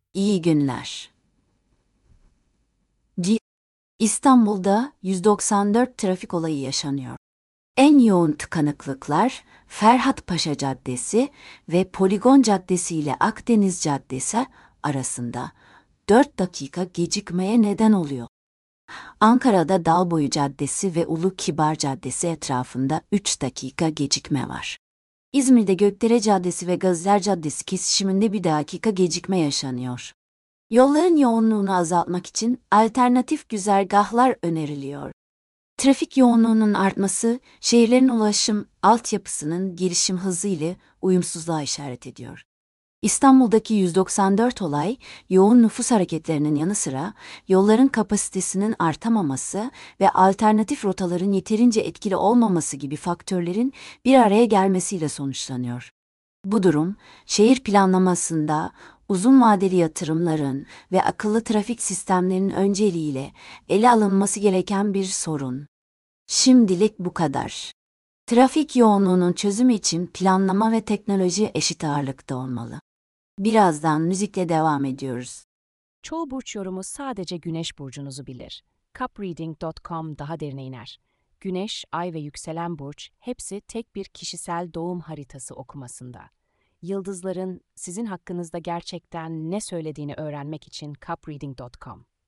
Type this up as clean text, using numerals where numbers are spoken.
İyi günler. İstanbul'da 194 trafik olayı yaşanıyor. En yoğun tıkanıklıklar Ferhatpaşa Caddesi ve Poligon Caddesi ile Akdeniz Caddesi arasında 4 dakika gecikmeye neden oluyor. Ankara'da Dalboyu Caddesi ve Ulu Kibar Caddesi etrafında 3 dakika gecikme var. İzmir'de Gökdere Caddesi ve Gaziler Caddesi kesişiminde 1 dakika gecikme yaşanıyor. Yolların yoğunluğunu azaltmak için alternatif güzergahlar öneriliyor. Trafik yoğunluğunun artması, şehirlerin ulaşım altyapısının gelişim hızı ile uyumsuzluğa işaret ediyor. İstanbul'daki 194 olay, yoğun nüfus hareketlerinin yanı sıra yolların kapasitesinin artamaması ve alternatif rotaların yeterince etkili olmaması gibi faktörlerin bir araya gelmesiyle sonuçlanıyor. Bu durum, şehir planlamasında uzun vadeli yatırımların ve akıllı trafik sistemlerinin önceliğiyle ele alınması gereken bir sorun. Şimdilik bu kadar. Trafik yoğunluğunun çözümü için planlama ve teknoloji eşit ağırlıkta olmalı. Birazdan müzikle devam ediyoruz. Çoğu burç yorumu sadece Güneş burcunuzu bilir. Cupreading.com daha derine iner. Güneş, Ay ve yükselen burç hepsi tek bir kişisel doğum haritası okumasında. Yıldızların sizin hakkınızda gerçekten ne söylediğini öğrenmek için cupreading.com.